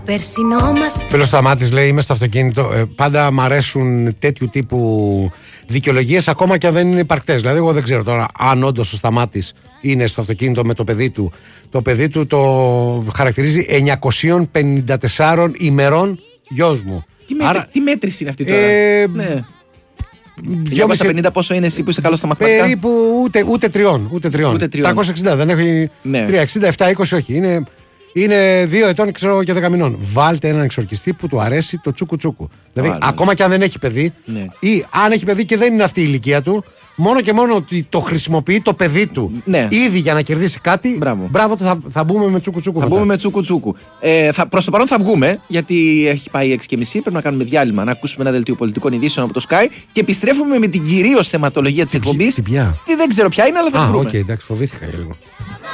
Φίλος Σταμάτης λέει: είμαι στο αυτοκίνητο. Πάντα μ' αρέσουν τέτοιου τύπου δικαιολογίες, ακόμα και αν δεν είναι υπαρκτές. Δηλαδή, εγώ δεν ξέρω τώρα αν όντως ο Σταμάτης είναι στο αυτοκίνητο με το παιδί του. Το παιδί του το χαρακτηρίζει 954 ημερών γιος μου. Τι μέτρηση είναι αυτή τώρα? Ναι. 250 πόσο είναι εσύ που είσαι καλός στα μαθηματικά? Περίπου ούτε τριών. 360 δεν έχει. Ναι. 360, 7, 20 όχι. Είναι 2 ετών, ξέρω, και 10 μηνών. Βάλτε έναν εξορκιστή που του αρέσει το τσούκου. Δηλαδή, ακόμα και αν δεν έχει παιδί, ναι, ή αν έχει παιδί και δεν είναι αυτή η ηλικία του, μόνο και μόνο ότι το χρησιμοποιεί το παιδί του, ναι, ήδη για να κερδίσει κάτι. Μπράβο, θα μπούμε με τσούκου. Θα μπούμε με τσούκου. Προς το παρόν θα βγούμε, γιατί έχει πάει 6:30. Πρέπει να κάνουμε διάλειμμα, να ακούσουμε ένα δελτίο πολιτικών ειδήσεων από το Sky και επιστρέφουμε με την κυρίως θεματολογία της εκπομπής. Τι δεν ξέρω ποια είναι, αλλά θα βρούμε. Εντάξει, φοβήθηκα λίγο.